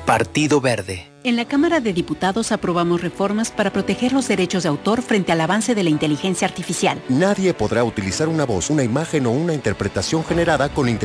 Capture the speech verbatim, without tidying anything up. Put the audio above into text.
Partido Verde. En la Cámara de Diputados aprobamos reformas para proteger los derechos de autor frente al avance de la inteligencia artificial. Nadie podrá utilizar una voz, una imagen o una interpretación generada con inteligencia